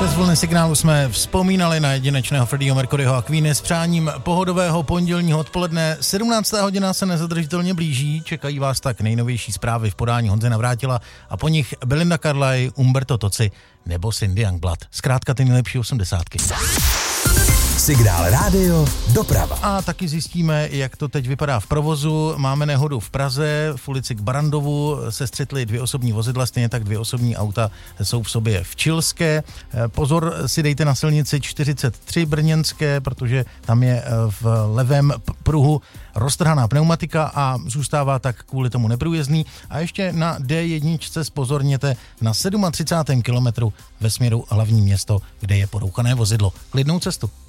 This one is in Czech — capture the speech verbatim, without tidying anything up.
Přes vlny signálu jsme vzpomínali na jedinečného Freddieho Mercuryho a Queeny s přáním pohodového pondělního odpoledne. sedmnáctá hodina se nezadržitelně blíží, čekají vás tak nejnovější zprávy v podání Honzy Navrátila a po nich Belinda Carlisle, Umberto Tozzi nebo Cindy Youngblood. Zkrátka ty nejlepší osmdesátky. Signál rádio doprava. A taky zjistíme, jak to teď vypadá v provozu. Máme nehodu v Praze, v ulici k Barandovu se střetly dvě osobní vozidla, stejně tak dvě osobní auta jsou v sobě v Čilské. Pozor si dejte na silnici čtyřicet tři brněnské, protože tam je v levém pruhu roztrhaná pneumatika a zůstává tak kvůli tomu neprůjezdný. A ještě na dé jedna spozorněte na třicátém sedmém kilometru ve směru hlavní město, kde je porouchané vozidlo. Klidnou cestu.